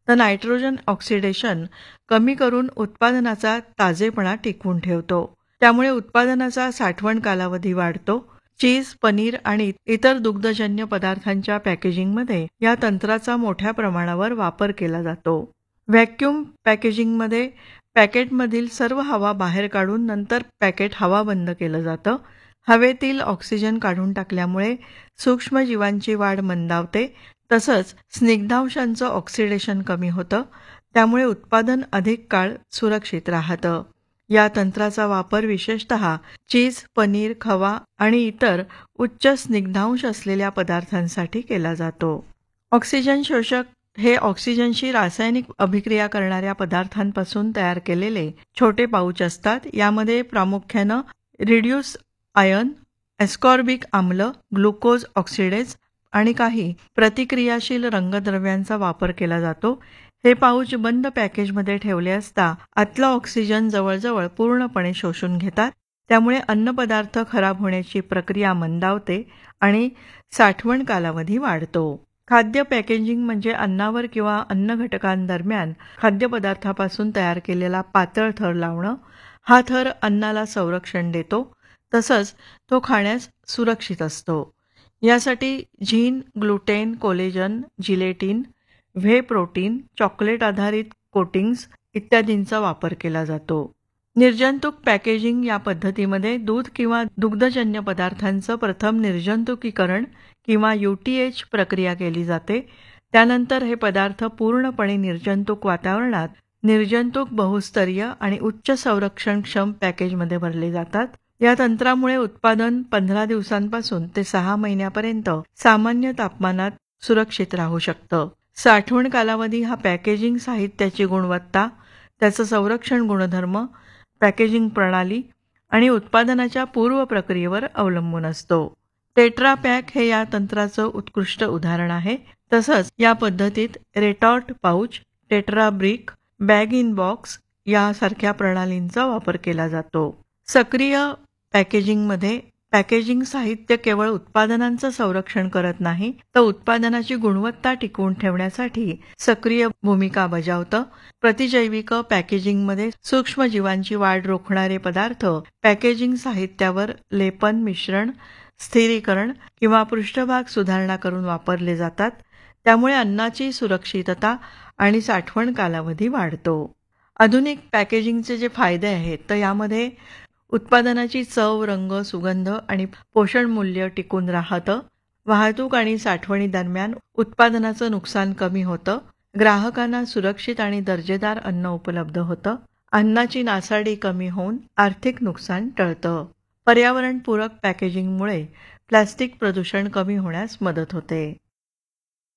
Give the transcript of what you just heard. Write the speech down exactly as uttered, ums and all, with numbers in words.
तर nitrogen oxidation कमी करून उत्पादनाचा ताजेपणा टिकवून ठेवतो. त्यामुळे उत्पादनाचा साठवण कालावधी वाढतो. चीज, पनीर आणि इतर दुग्धजन्य पदार्थांच्या पॅकेजिंगमध्ये या तंत्राचा मोठ्या प्रमाणावर वापर केला जातो. व्हॅक्यूम पॅकेजिंगमध्ये पॅकेटमधील सर्व हवा बाहेर काढून नंतर पॅकेट हवाबंद केलं जातं. हवेतील ऑक्सिजन काढून टाकल्यामुळे सूक्ष्मजीवांची वाढ मंदावते. तसंच स्निग्धांशांचं ऑक्सिडेशन कमी होतं. त्यामुळे उत्पादन अधिक काळ सुरक्षित राहतं. या तंत्राचा वापर विशेषतः चीज, पनीर, खवा आणि इतर उच्च स्निग्धांश असलेल्या पदार्थांसाठी केला जातो. ऑक्सिजन शोषक हे ऑक्सिजनशी रासायनिक अभिक्रिया करणाऱ्या पदार्थांपासून तयार केलेले छोटे पाऊच असतात. यामध्ये प्रामुख्यानं रिड्यूस आयन, एस्कॉर्बिक आम्ल, ग्लुकोज ऑक्सिडेज आणि काही प्रतिक्रियाशील रंगद्रव्यांचा वापर केला जातो. हे पाऊच बंद पॅकेजमध्ये ठेवले असता आतला ऑक्सिजन जवळजवळ पूर्णपणे शोषून घेतात. त्यामुळे अन्नपदार्थ खराब होण्याची प्रक्रिया मंदावते आणि साठवण कालावधी वाढतो. खाद्य पॅकेजिंग म्हणजे अन्नावर किंवा अन्न घटकांदरम्यान खाद्यपदार्थापासून तयार केलेला पातळ थर लावणं. हा थर अन्नाला संरक्षण देतो. तसंच तो खाण्यास सुरक्षित असतो. यासाठी झीन, gluten, collagen, gelatin, whey protein, chocolate आधारित कोटिंग्स इत्यादींचा वापर केला जातो. निर्जंतुक पॅकेजिंग या पद्धतीमध्ये दूध किंवा दुग्धजन्य पदार्थांचं प्रथम निर्जंतुकीकरण किंवा यू टी एच प्रक्रिया केली जाते. त्यानंतर हे पदार्थ पूर्णपणे निर्जंतुक वातावरणात निर्जंतुक, बहुस्तरीय आणि उच्च संरक्षणक्षम पॅकेजमध्ये भरले जातात. या तंत्रामुळे उत्पादन पंधरा दिवसांपासून ते सहा महिन्यापर्यंत सामान्य तापमानात सुरक्षित राहू शकतं. साठवण कालावधी हा पॅकेजिंग साहित्याची गुणवत्ता, त्याचं संरक्षण गुणधर्म, पॅकेजिंग प्रणाली आणि उत्पादनाच्या पूर्व प्रक्रियेवर अवलंबून असतो. टेट्रा पॅक हे या तंत्राचं उत्कृष्ट उदाहरण आहे. तसंच या पद्धतीत रेटॉर्ट pouch, tetra brick, bag in box यासारख्या प्रणालींचा वापर केला जातो. सक्रिय पॅकेजिंगमध्ये पॅकेजिंग साहित्य केवळ उत्पादनांचं संरक्षण करत नाही, तर उत्पादनाची गुणवत्ता टिकवून ठेवण्यासाठी सक्रिय भूमिका बजावतं. प्रतिजैविक पॅकेजिंगमध्ये सूक्ष्मजीवांची वाढ रोखणारे पदार्थ पॅकेजिंग साहित्यावर लेपन, मिश्रण, स्थिरीकरण किंवा पृष्ठभाग सुधारणा करून वापरले जातात. त्यामुळे अन्नाची सुरक्षितता आणि साठवण कालावधी वाढतो. आधुनिक पॅकेजिंगचे जे फायदे आहेत तर यामध्ये उत्पादनाची चव, रंग, सुगंध आणि पोषण मूल्य टिकून राहतं. वाहतूक आणि साठवणीदरम्यान उत्पादनाचं नुकसान कमी होतं. ग्राहकांना सुरक्षित आणि दर्जेदार अन्न उपलब्ध होतं. अन्नाची नासाडी कमी होऊन आर्थिक नुकसान टळतं. पर्यावरणपूरक पॅकेजिंगमुळे प्लास्टिक प्रदूषण कमी होण्यास मदत होते.